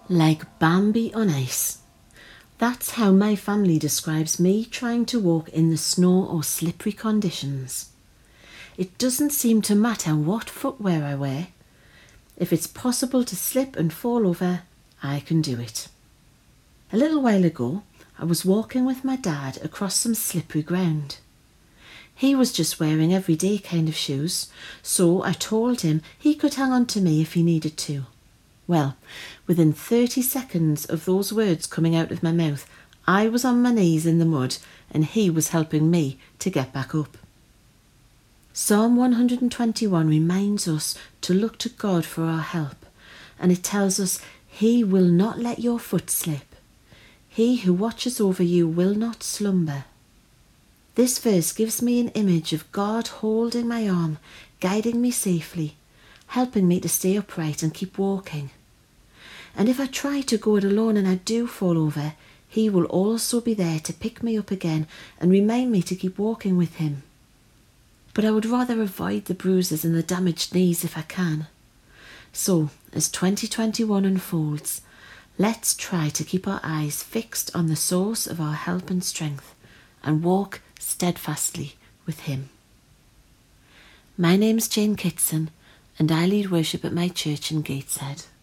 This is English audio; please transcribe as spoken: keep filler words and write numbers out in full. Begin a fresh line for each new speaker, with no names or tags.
Like Bambi on ice. That's how my family describes me trying to walk in the snow or slippery conditions. It doesn't seem to matter what footwear I wear. If it's possible to slip and fall over, I can do it. A little while ago, I was walking with my dad across some slippery ground. He was just wearing everyday kind of shoes, so I told him he could hang on to me if he needed to. Well, within thirty seconds of those words coming out of my mouth, I was on my knees in the mud and he was helping me to get back up. Psalm one hundred twenty-one reminds us to look to God for our help, and it tells us He will not let your foot slip. He who watches over you will not slumber. This verse gives me an image of God holding my arm, guiding me safely, helping me to stay upright and keep walking. And if I try to go it alone and I do fall over, He will also be there to pick me up again and remind me to keep walking with Him. But I would rather avoid the bruises and the damaged knees if I can. So, as twenty twenty-one unfolds, let's try to keep our eyes fixed on the source of our help and strength and walk steadfastly with Him. My name's Jane Kitson, and I lead worship at my church in Gateshead.